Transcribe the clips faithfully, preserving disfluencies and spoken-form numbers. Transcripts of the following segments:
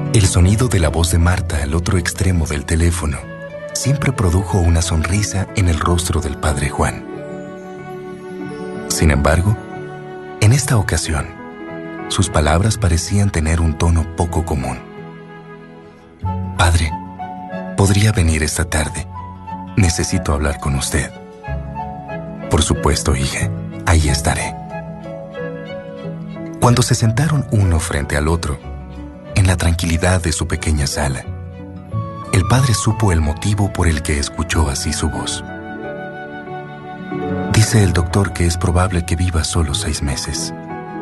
El sonido de la voz de Marta al otro extremo del teléfono siempre produjo una sonrisa en el rostro del padre Juan. Sin embargo, en esta ocasión, sus palabras parecían tener un tono poco común. Padre, ¿podría venir esta tarde? Necesito hablar con usted. Por supuesto, hija, ahí estaré. Cuando se sentaron uno frente al otro, en la tranquilidad de su pequeña sala, el padre supo el motivo por el que escuchó así su voz. Dice el doctor que es probable que viva solo seis meses.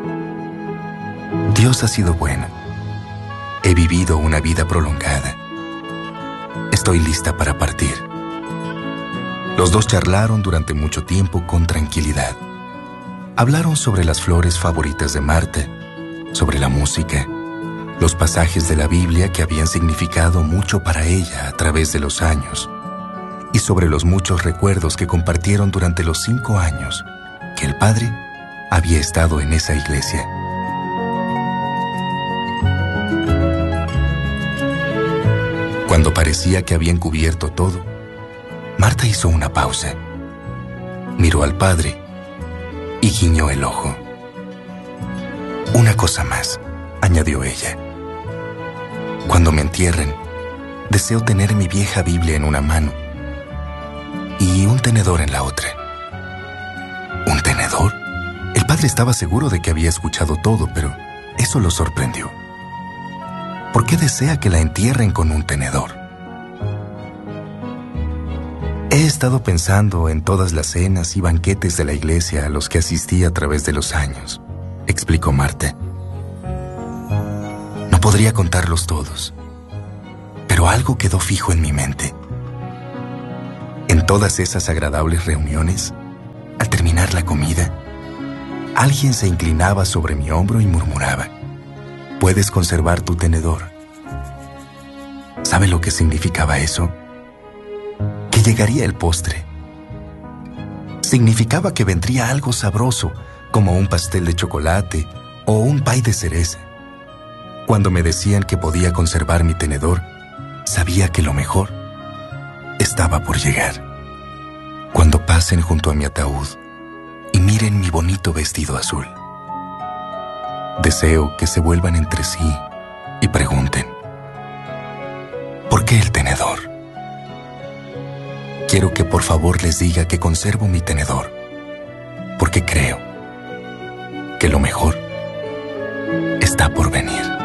Dios ha sido bueno. He vivido una vida prolongada. Estoy lista para partir. Los dos charlaron durante mucho tiempo con tranquilidad. Hablaron sobre las flores favoritas de Marta, sobre la música, los pasajes de la Biblia que habían significado mucho para ella a través de los años, y sobre los muchos recuerdos que compartieron durante los cinco años que el padre había estado en esa iglesia. Cuando parecía que habían cubierto todo, Marta hizo una pausa, miró al padre y guiñó el ojo. Una cosa más, añadió ella. Cuando me entierren, deseo tener mi vieja Biblia en una mano y un tenedor en la otra. ¿Un tenedor? El padre estaba seguro de que había escuchado todo, pero eso lo sorprendió. ¿Por qué desea que la entierren con un tenedor? He estado pensando en todas las cenas y banquetes de la iglesia a los que asistí a través de los años, explicó Marta. No podría contarlos todos, pero algo quedó fijo en mi mente. En todas esas agradables reuniones, al terminar la comida, alguien se inclinaba sobre mi hombro y murmuraba: puedes conservar tu tenedor. ¿Sabe lo que significaba eso? Que llegaría el postre. Significaba que vendría algo sabroso, como un pastel de chocolate o un pay de cereza. Cuando me decían que podía conservar mi tenedor, sabía que lo mejor estaba por llegar. Cuando pasen junto a mi ataúd y miren mi bonito vestido azul, deseo que se vuelvan entre sí y pregunten: ¿por qué el tenedor? Quiero que por favor les diga que conservo mi tenedor, porque creo que lo mejor está por venir.